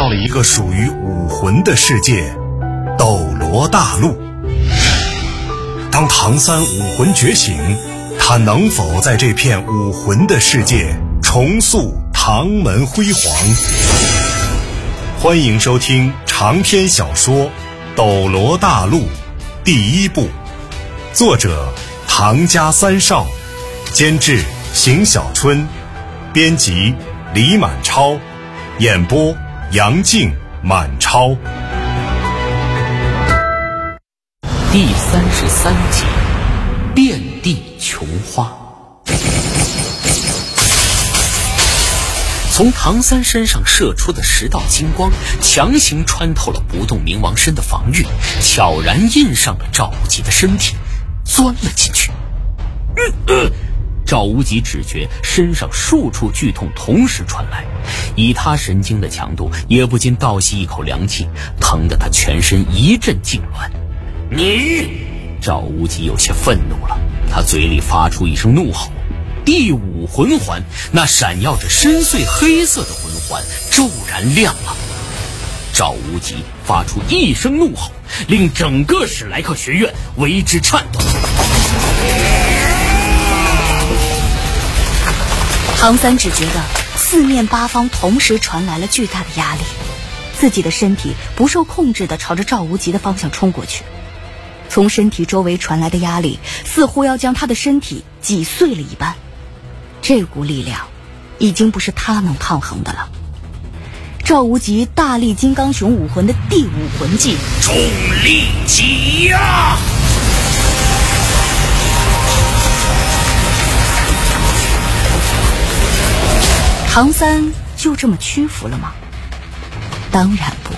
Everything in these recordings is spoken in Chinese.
到了一个属于武魂的世界——斗罗大陆。当唐三武魂觉醒，他能否在这片武魂的世界重塑唐门辉煌？欢迎收听长篇小说《斗罗大陆》第一部，作者唐家三少，监制邢小春，编辑李满超，演播杨静、满超。 第33集，遍地琼花。从唐三身上射出的10道金光，强行穿透了不动明王身的防御，悄然印上了赵无极的身体，钻了进去。赵无极只觉身上数处剧痛同时传来，以他神经的强度，也不禁倒吸一口凉气，疼得他全身一阵痉挛。赵无极有些愤怒了，他嘴里发出一声怒吼。第5魂环，那闪耀着深邃黑色的魂环骤然亮了。赵无极发出一声怒吼，令整个史莱克学院为之颤抖。 唐三只觉得四面八方同时传来了巨大的压力，自己的身体不受控制地朝着赵无极的方向冲过去。从身体周围传来的压力似乎要将他的身体挤碎了一般，这股力量已经不是他能抗衡的了。赵无极大力金刚熊武魂的第5魂技重力挤压。 唐三就这么屈服了吗？当然不。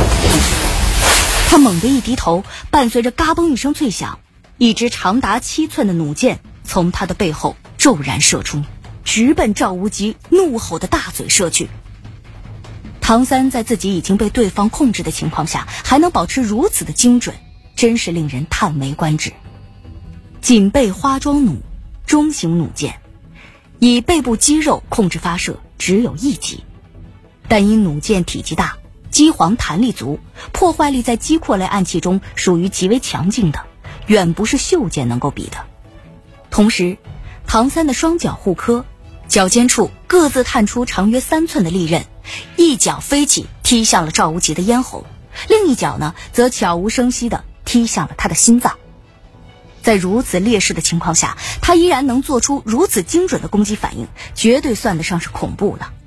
他猛地一低头，伴随着嘎嘣一声脆响，一支长达7寸的弩箭从他的背后骤然射出，直奔赵无极怒吼的大嘴射去。唐三在自己已经被对方控制的情况下，还能保持如此的精准，真是令人叹为观止。锦背花桩弩，中型弩箭，以背部肌肉控制发射，只有1级，但因弩箭体积大，机簧弹力足，破坏力在机括类暗器中属于极为强劲的，远不是袖箭能够比的。同时，唐三的双脚互磕，脚尖处各自探出长约3寸的利刃，一脚飞起踢向了赵无极的咽喉，另一脚呢则悄无声息地踢向了他的心脏。在如此劣势的情况下，他依然能做出如此精准的攻击反应，绝对算得上是恐怖了。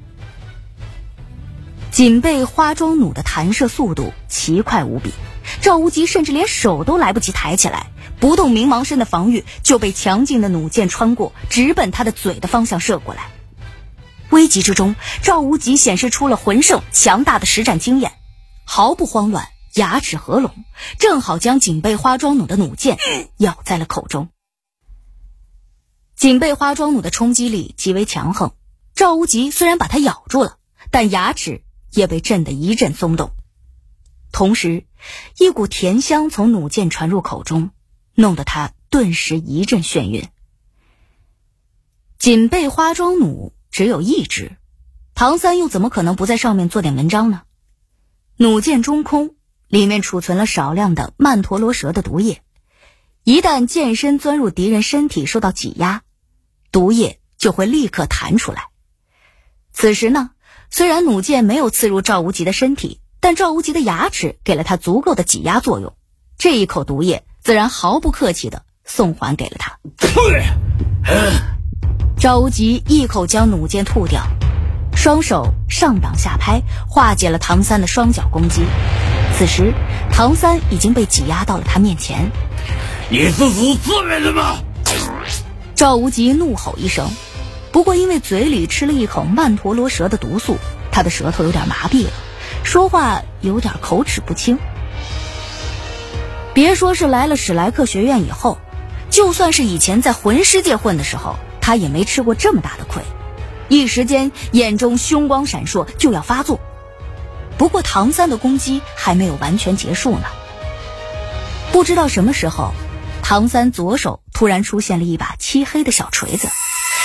锦背花桩弩的弹射速度奇快无比，赵无极甚至连手都来不及抬起来，不动明王身的防御就被强劲的弩箭穿过，直奔他的嘴的方向射过来。危急之中，赵无极显示出了魂圣强大的实战经验，毫不慌乱，牙齿合拢，正好将锦背花桩弩的弩箭咬在了口中。锦背花桩弩的冲击力极为强横，赵无极虽然把它咬住了，但牙齿也被震得一阵松动。同时，一股甜香从弩箭传入口中，弄得他顿时一阵眩晕。锦背花桩弩只有1支，唐三又怎么可能不在上面做点文章呢？弩箭中空，里面储存了少量的曼陀罗蛇的毒液，一旦箭身钻入敌人身体受到挤压，毒液就会立刻弹出来。此时呢，虽然弩箭没有刺入赵无极的身体，但赵无极的牙齿给了他足够的挤压作用，这一口毒液自然毫不客气地送还给了他。赵无极一口将弩箭吐掉，双手上挡下拍，化解了唐三的双脚攻击。此时唐三已经被挤压到了他面前。 你是死自愿的吗？ 赵无极怒吼一声，不过因为嘴里吃了一口曼陀罗蛇的毒素，他的舌头有点麻痹了，说话有点口齿不清。别说是来了史莱克学院以后，就算是以前在魂师界混的时候，他也没吃过这么大的亏，一时间眼中凶光闪烁，就要发作。不过唐三的攻击还没有完全结束呢。不知道什么时候，唐三左手突然出现了一把漆黑的小锤子，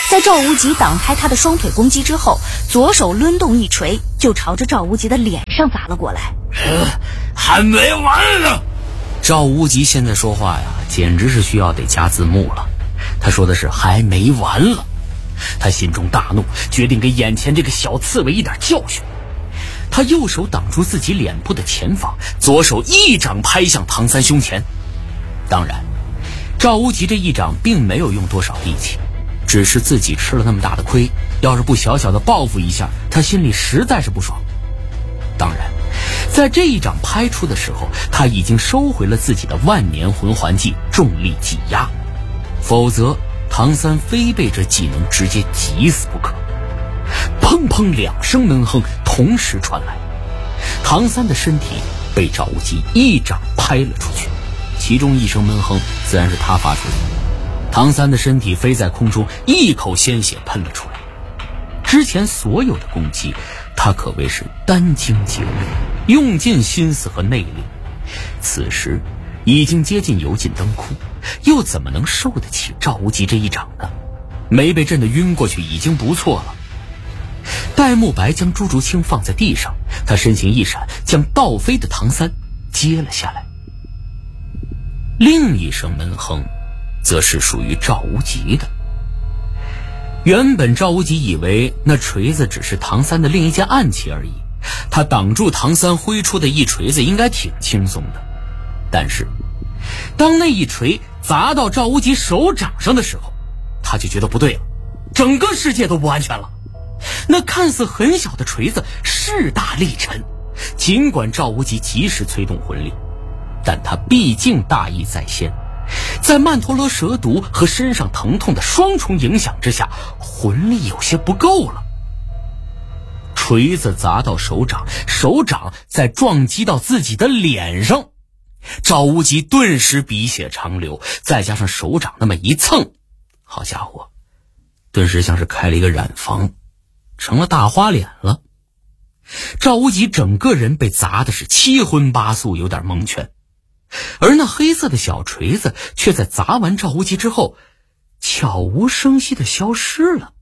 在赵无极挡开他的双腿攻击之后，左手抡动一锤，就朝着赵无极的脸上砸了过来。 还没完呢！赵无极现在说话呀，简直是需要得加字幕了。他说的是还没完了。他心中大怒，决定给眼前这个小刺猬一点教训。他右手挡住自己脸部的前方，左手一掌拍向唐三胸前。当然，赵无极这一掌并没有用多少力气，只是自己吃了那么大的亏，要是不小小的报复一下，他心里实在是不爽。当然，在这一掌拍出的时候，他已经收回了自己的万年魂环技重力挤压，否则唐三非被这技能直接挤死不可。砰砰两声闷哼同时传来，唐三的身体被赵无极一掌拍了出去，其中一声闷哼自然是他发出的。唐三的身体飞在空中，一口鲜血喷了出来。之前所有的攻击，他可谓是殚精竭虑，用尽心思和内力。此时已经接近油尽灯枯，又怎么能受得起赵无极这一掌呢？没被震得晕过去已经不错了。戴沐白将朱竹清放在地上，他身形一闪，将倒飞的唐三接了下来。另一声闷哼则是属于赵无极的。原本赵无极以为那锤子只是唐三的另一件暗器而已，他挡住唐三挥出的一锤子应该挺轻松的。但是当那一锤砸到赵无极手掌上的时候，他就觉得不对了，整个世界都不安全了。那看似很小的锤子势大力沉，尽管赵无极及时催动魂力，但他毕竟大义在先，在曼陀罗蛇毒和身上疼痛的双重影响之下，魂力有些不够了。锤子砸到手掌，手掌再撞击到自己的脸上，赵无极顿时鼻血长流，再加上手掌那么一蹭，好家伙，顿时像是开了一个染房，成了大花脸了。赵无极整个人被砸的是七荤八素，有点蒙圈，而那黑色的小锤子却在砸完赵无极之后悄无声息地消失了。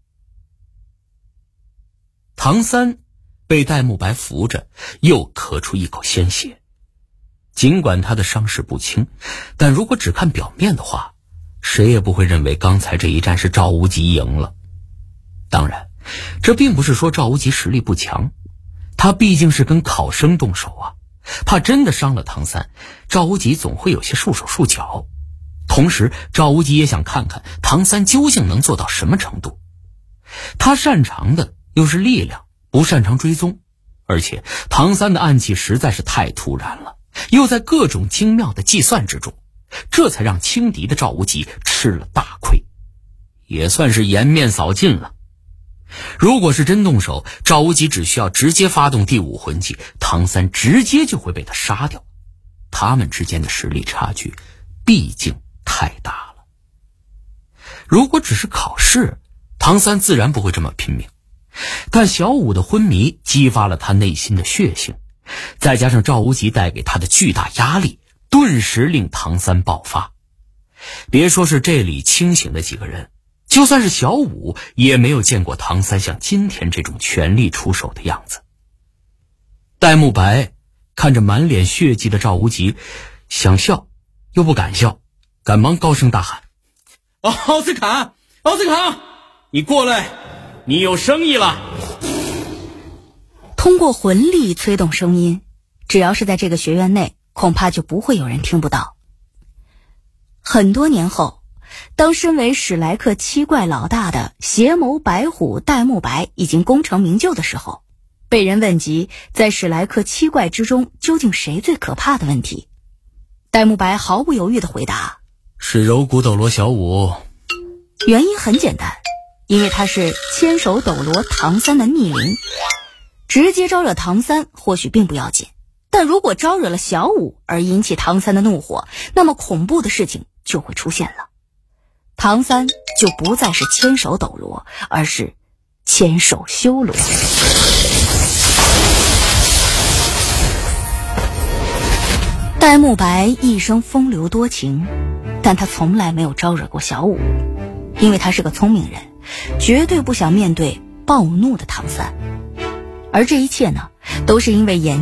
唐三被戴沐白扶着，又咳出一口鲜血。尽管他的伤势不轻，但如果只看表面的话，谁也不会认为刚才这一战是赵无极赢了。当然，这并不是说赵无极实力不强，他毕竟是跟考生动手啊，怕真的伤了唐三，赵无极总会有些束手束脚。同时赵无极也想看看唐三究竟能做到什么程度。他擅长的又是力量，不擅长追踪，而且唐三的暗器实在是太突然了，又在各种精妙的计算之中，这才让轻敌的赵无极吃了大亏，也算是颜面扫尽了。如果是真动手，赵无极只需要直接发动第五魂技，唐三直接就会被他杀掉。他们之间的实力差距毕竟太大了。如果只是考试，唐三自然不会这么拼命，但小五的昏迷激发了他内心的血性，再加上赵无极带给他的巨大压力，顿时令唐三爆发。别说是这里清醒的几个人，就算是小五也没有见过唐三像今天这种全力出手的样子。戴沐白看着满脸血迹的赵无极，想笑又不敢笑，赶忙高声大喊：奥斯卡，奥斯卡，你过来，你有生意了。 通过魂力催动声音，只要是在这个学院内，恐怕就不会有人听不到。很多年后，当身为史莱克七怪老大的邪眸白虎戴沐白已经功成名就的时候，被人问及在史莱克七怪之中究竟谁最可怕的问题，戴沐白毫不犹豫地回答： 是柔骨斗罗小五。 原因很简单，因为他是千手斗罗唐三的逆鳞。直接招惹唐三或许并不要紧，但如果招惹了小五而引起唐三的怒火，那么恐怖的事情就会出现了。唐三就不再是千手斗罗，而是千手修罗。戴沐白一生风流多情，但他从来没有招惹过小五，因为他是个聪明人， 绝对不想面对暴怒的唐三。而这一切呢，都是因为眼